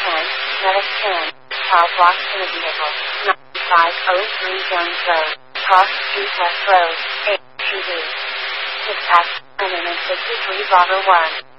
Medic 10. Child locked in a vehicle. 9503 Jones Road. Cross Street West Road. ATV. Dispatch. 963 Bravo 1.